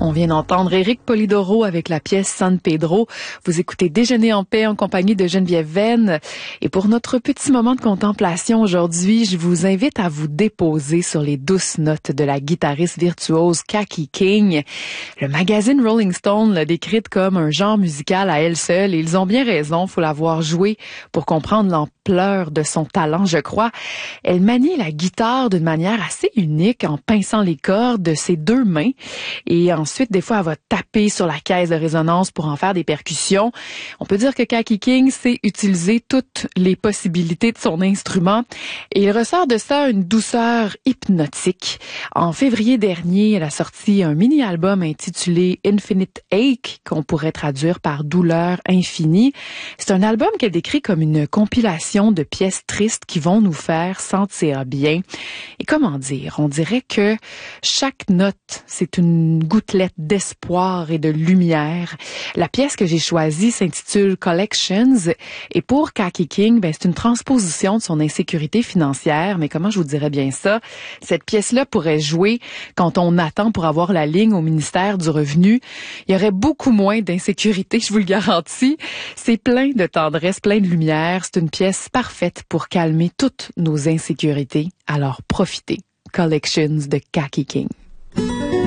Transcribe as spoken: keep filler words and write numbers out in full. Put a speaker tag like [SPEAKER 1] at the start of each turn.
[SPEAKER 1] On vient d'entendre Éric Polidoro avec la pièce San Pedro. Vous écoutez Déjeuner en paix en compagnie de Geneviève Venn. Et pour notre petit moment de contemplation aujourd'hui, je vous invite à vous déposer sur les douces notes de la guitariste virtuose Kaki King. Le magazine Rolling Stone l'a décrite comme un genre musical à elle seule et ils ont bien raison, faut l'avoir joué pour comprendre l'ampleur de son talent, je crois. Elle manie la guitare d'une manière assez unique en pinçant les cordes de ses deux mains et ensuite Ensuite, des fois, elle va taper sur la caisse de résonance pour en faire des percussions. On peut dire que Kaki King sait utiliser toutes les possibilités de son instrument et il ressort de ça une douceur hypnotique. En février dernier, elle a sorti un mini-album intitulé Infinite Ache, qu'on pourrait traduire par Douleur infinie. C'est un album qu'elle décrit comme une compilation de pièces tristes qui vont nous faire sentir bien. Et comment dire, on dirait que chaque note, c'est une gouttelette d'espoir et de lumière. La pièce que j'ai choisie s'intitule Collections et pour Kaki King, ben, c'est une transposition de son insécurité financière. Mais comment je vous dirais bien ça? Cette pièce-là pourrait jouer quand on attend pour avoir la ligne au ministère du Revenu. Il y aurait beaucoup moins d'insécurité, je vous le garantis. C'est plein de tendresse, plein de lumière. C'est une pièce parfaite pour calmer toutes nos insécurités. Alors profitez. Collections de Kaki King.